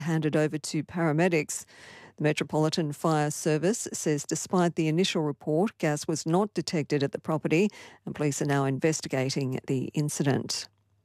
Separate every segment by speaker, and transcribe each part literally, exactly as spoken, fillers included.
Speaker 1: handed over to paramedics. The Metropolitan Fire Service says despite the initial report, gas was not detected at the property and police are now investigating the incident.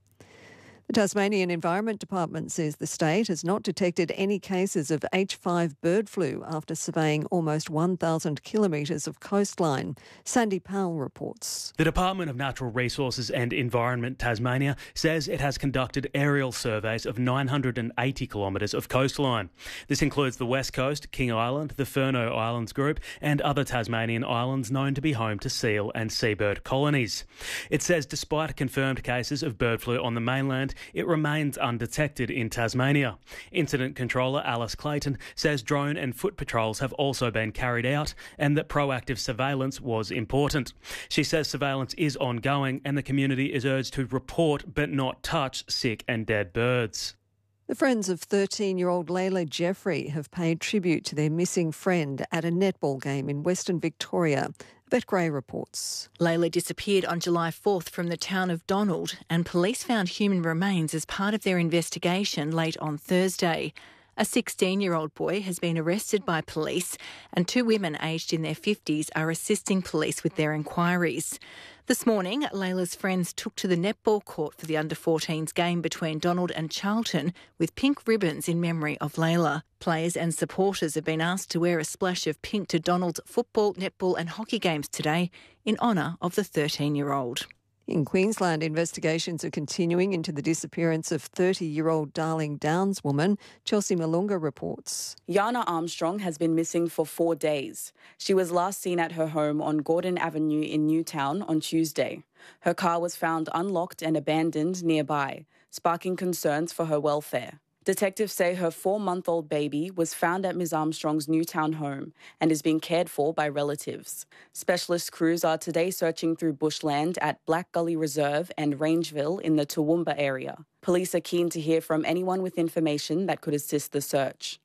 Speaker 1: The Tasmanian Environment Department says the state has not detected any cases of H five bird flu after surveying almost one thousand kilometres of coastline. Sandy Powell reports.
Speaker 2: The Department of Natural Resources and Environment Tasmania says it has conducted aerial surveys of nine hundred eighty kilometres of coastline. This includes the West Coast, King Island, the Furneaux Islands Group and other Tasmanian islands known to be home to seal and seabird colonies. It says despite confirmed cases of bird flu on the mainland, it remains undetected in Tasmania. Incident Controller Alice Clayton says drone and foot patrols have also been carried out and that proactive surveillance was important. She says surveillance is ongoing and the community is urged to report but not touch sick and dead birds.
Speaker 1: The friends of thirteen-year-old Layla Jeffrey have paid tribute to their missing friend at a netball game in Western Victoria. Beth Gray reports.
Speaker 3: Layla disappeared on July fourth from the town of Donald and police found human remains as part of their investigation late on Thursday. A sixteen-year-old boy has been arrested by police and two women aged in their fifties are assisting police with their inquiries. This morning, Layla's friends took to the netball court for the under fourteens game between Donald and Charlton with pink ribbons in memory of Layla. Players and supporters have been asked to wear a splash of pink to Donald's football, netball and hockey games today in honour of the thirteen-year-old.
Speaker 1: In Queensland, investigations are continuing into the disappearance of thirty-year-old Darling Downs woman. Chelsea Malunga reports.
Speaker 4: Yana Armstrong has been missing for four days. She was last seen at her home on Gordon Avenue in Newtown on Tuesday. Her car was found unlocked and abandoned nearby, sparking concerns for her welfare. Detectives say her four-month-old baby was found at Miz Armstrong's Newtown home and is being cared for by relatives. Specialist crews are today searching through bushland at Black Gully Reserve and Rangeville in the Toowoomba area. Police are keen to hear from anyone with information that could assist the search.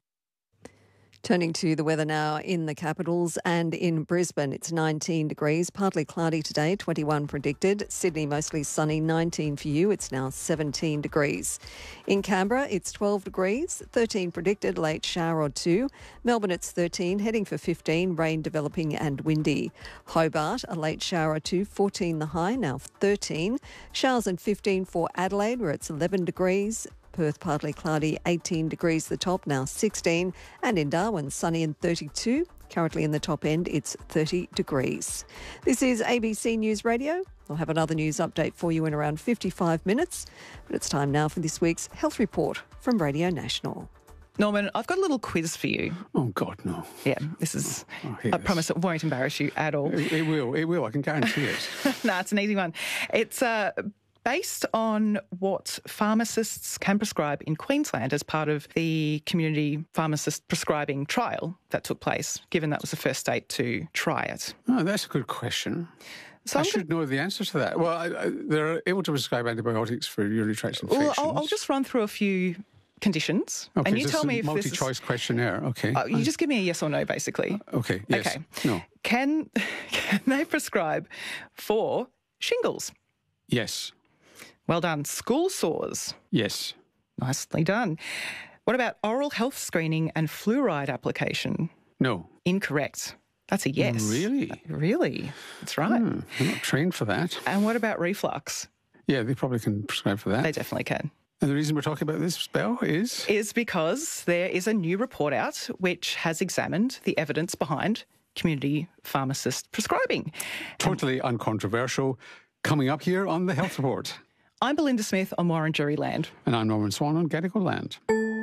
Speaker 1: Turning to the weather now in the capitals and in Brisbane, it's nineteen degrees, partly cloudy today, twenty-one predicted. Sydney mostly sunny, nineteen for you, it's now seventeen degrees. In Canberra, it's twelve degrees, thirteen predicted, late shower or two. Melbourne, it's thirteen, heading for fifteen, rain developing and windy. Hobart, a late shower or two, fourteen the high, now thirteen. Showers and fifteen for Adelaide, where it's eleven degrees. Perth partly cloudy, eighteen degrees the top, now sixteen. And in Darwin, sunny and thirty-two. Currently in the top end, it's thirty degrees. This is A B C News Radio. We'll have another news update for you in around fifty-five minutes. But it's time now for this week's Health Report from Radio National.
Speaker 5: Norman, I've got a little quiz for you.
Speaker 6: Oh, God, no.
Speaker 5: Yeah, this is,
Speaker 6: oh, yes.
Speaker 5: I promise it won't embarrass you at all.
Speaker 6: It, it will, it will, I can guarantee it.
Speaker 5: No, it's an easy one. It's uh, based on what pharmacists can prescribe in Queensland as part of the community pharmacist prescribing trial that took place, given that was the first state to try it.
Speaker 6: Oh, that's a good question. So I I'm should gonna... know the answer to that. Well, I, I, they're able to prescribe antibiotics for urinary tract infections.
Speaker 5: Well, I'll, I'll just run through a few conditions,
Speaker 6: okay,
Speaker 5: and you tell me if
Speaker 6: multi-choice
Speaker 5: this
Speaker 6: multi-choice questionnaire. Okay,
Speaker 5: uh, you I... just give me a yes or no, basically.
Speaker 6: Uh, okay. Yes.
Speaker 5: Okay.
Speaker 6: No.
Speaker 5: Can can they prescribe for shingles?
Speaker 6: Yes.
Speaker 5: Well done. School sores?
Speaker 6: Yes.
Speaker 5: Nicely done. What about oral health screening and fluoride application?
Speaker 6: No.
Speaker 5: Incorrect. That's a yes.
Speaker 6: Really?
Speaker 5: Really? That's right.
Speaker 6: Hmm, I'm not trained for that.
Speaker 5: And what about reflux?
Speaker 6: Yeah, they probably can prescribe for that.
Speaker 5: They definitely can.
Speaker 6: And the reason we're talking about this, Belle, is?
Speaker 5: Is because there is a new report out which has examined the evidence behind community pharmacist prescribing.
Speaker 6: Totally and uncontroversial. Coming up here on the Health Report.
Speaker 5: I'm Belinda Smith on Warren-Jury Land.
Speaker 6: And I'm Norman Swan on Gadigal Land.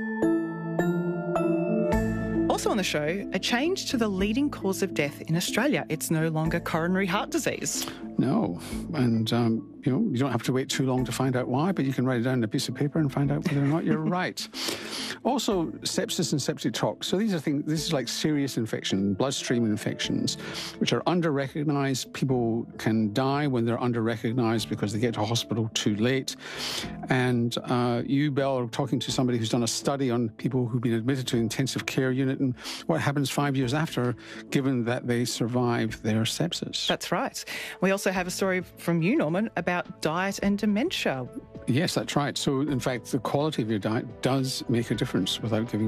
Speaker 5: Also on the show, a change to the leading cause of death in Australia. It's no longer coronary heart disease.
Speaker 6: No. And, um, you know, you don't have to wait too long to find out why, but you can write it down on a piece of paper and find out whether or not you're right. Also, sepsis and septic shock. So these are things, this is like serious infection, bloodstream infections, which are under-recognised. People can die when they're under-recognised because they get to hospital too late. And uh, you, Belle, are talking to somebody who's done a study on people who've been admitted to an intensive care unit and what happens five years after, given that they survive their sepsis.
Speaker 5: That's right. We also also have a story from you, Norman, about diet and dementia.
Speaker 6: Yes, that's right. So, in fact, the quality of your diet does make a difference without giving